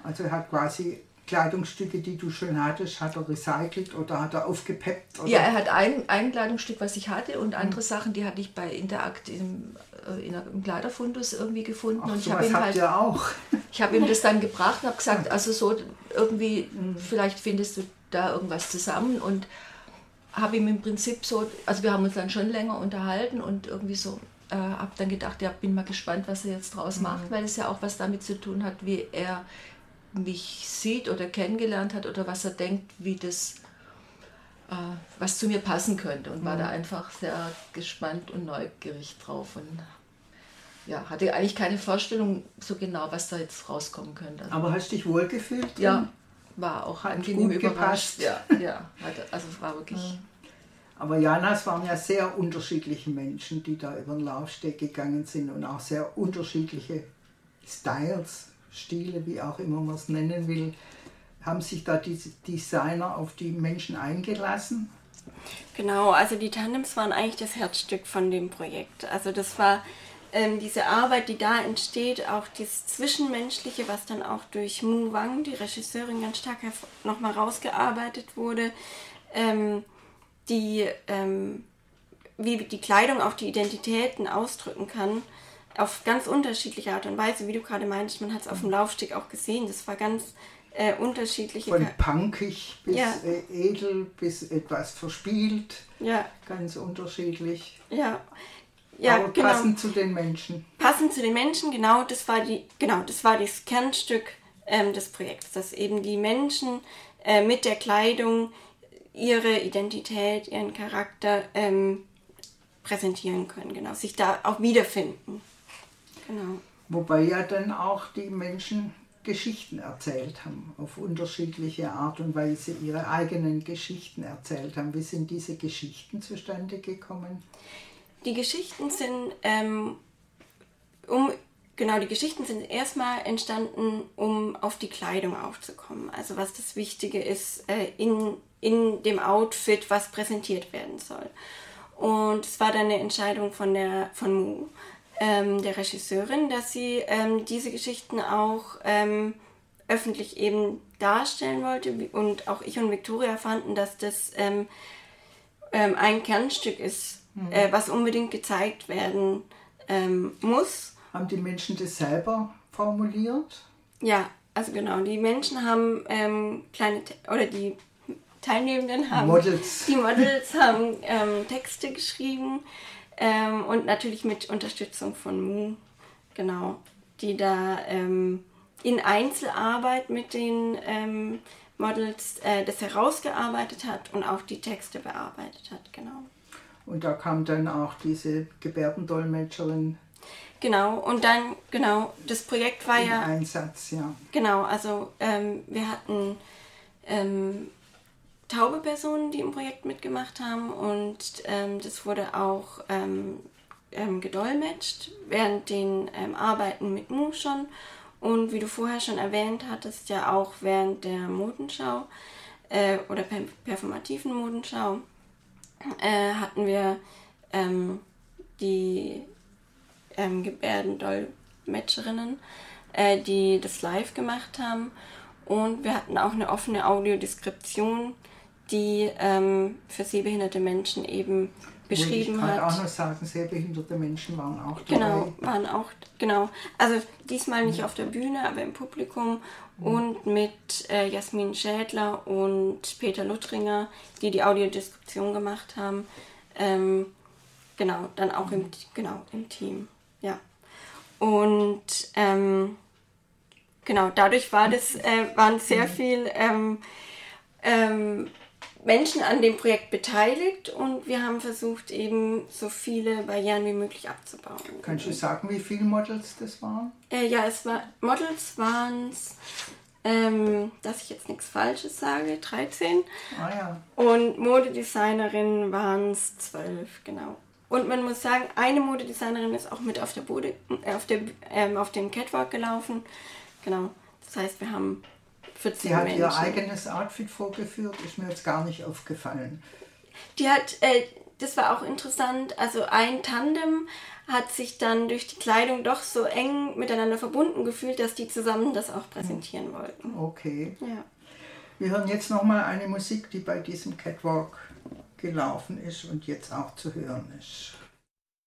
Also er hat quasi Kleidungsstücke, die du schon hattest, hat er recycelt oder hat er aufgepeppt? Oder? Ja, er hat ein Kleidungsstück, was ich hatte, und andere Sachen, die hatte ich bei Interakt im Kleiderfundus irgendwie gefunden. Ach, und ich habe ihm halt, ihr auch. Ich habe ihm das dann gebracht und habe gesagt, also so irgendwie, vielleicht findest du da irgendwas zusammen, und habe ihm im Prinzip so, also wir haben uns dann schon länger unterhalten und irgendwie so, habe dann gedacht, ja, bin mal gespannt, was er jetzt draus macht, weil es ja auch was damit zu tun hat, wie er mich sieht oder kennengelernt hat oder was er denkt, wie das, was zu mir passen könnte, und war da einfach sehr gespannt und neugierig drauf und ja, hatte eigentlich keine Vorstellung so genau, was da jetzt rauskommen könnte. Aber hast du dich wohlgefühlt? Ja, war auch angenehm überrascht. Ja, also es war wirklich... Aber Jana, es waren ja sehr unterschiedliche Menschen, die da über den Laufsteg gegangen sind und auch sehr unterschiedliche Styles, Stile, wie auch immer man es nennen will. Haben sich da die Designer auf die Menschen eingelassen? Genau, also die Tandems waren eigentlich das Herzstück von dem Projekt. Also das war diese Arbeit, die da entsteht, auch das Zwischenmenschliche, was dann auch durch Mu Wang, die Regisseurin, ganz stark nochmal rausgearbeitet wurde, wie die Kleidung auch die Identitäten ausdrücken kann, auf ganz unterschiedliche Art und Weise, wie du gerade meintest, man hat es auf dem Laufsteg auch gesehen, das war ganz unterschiedliche... Von punkig bis edel, bis etwas verspielt, ganz unterschiedlich. Ja, aber genau. Passend zu den Menschen. Passend zu den Menschen, genau, das war das Kernstück des Projekts, dass eben die Menschen mit der Kleidung ihre Identität, ihren Charakter präsentieren können, genau, sich da auch wiederfinden. Genau. Wobei ja dann auch die Menschen Geschichten erzählt haben, auf unterschiedliche Art und Weise ihre eigenen Geschichten erzählt haben. Wie sind diese Geschichten zustande gekommen? Die Geschichten sind die Geschichten sind erstmal entstanden, um auf die Kleidung aufzukommen. Also was das Wichtige ist in dem Outfit, was präsentiert werden soll. Und es war dann eine Entscheidung von Mu, der Regisseurin, dass sie diese Geschichten auch öffentlich eben darstellen wollte. Und auch ich und Victoria fanden, dass das ein Kernstück ist, was unbedingt gezeigt werden muss. Haben die Menschen das selber formuliert? Ja, also genau. Die Menschen haben die Teilnehmenden haben, die Models haben Texte geschrieben und natürlich mit Unterstützung von Mu, genau, die da in Einzelarbeit mit den Models das herausgearbeitet hat und auch die Texte bearbeitet hat, genau. Und da kam dann auch diese Gebärdendolmetscherin. Genau, und dann, das Projekt war ja... Einsatz, ja. Genau, also wir hatten taube Personen, die im Projekt mitgemacht haben, und das wurde auch gedolmetscht während den Arbeiten mit Mu schon. Und wie du vorher schon erwähnt hattest, ja auch während der Modenschau oder performativen Modenschau hatten wir die Gebärdendolmetscherinnen, die das live gemacht haben, und wir hatten auch eine offene Audiodeskription, die für sehbehinderte Menschen eben beschrieben hat. Ich kann auch noch sagen, sehbehinderte Menschen waren auch dabei. Genau. Also diesmal nicht auf der Bühne, aber im Publikum, und mit Jasmin Schädler und Peter Luttringer, die Audiodeskription gemacht haben. Genau, dann auch im Team. Ja. Und genau, dadurch waren sehr viel Menschen an dem Projekt beteiligt, und wir haben versucht, eben so viele Barrieren wie möglich abzubauen. Kannst du sagen, wie viele Models das waren? Models waren es, dass ich jetzt nichts Falsches sage, 13. Ah ja. Und Modedesignerinnen waren es 12, genau. Und man muss sagen, eine Modedesignerin ist auch mit auf dem Catwalk gelaufen. Genau, das heißt, wir haben 14 Sie hat Menschen. Ihr eigenes Outfit vorgeführt, ist mir jetzt gar nicht aufgefallen. Die hat das war auch interessant. Also ein Tandem hat sich dann durch die Kleidung doch so eng miteinander verbunden gefühlt, dass die zusammen das auch präsentieren wollten. Okay. Ja. Wir hören jetzt nochmal eine Musik, die bei diesem Catwalk gelaufen ist und jetzt auch zu hören ist.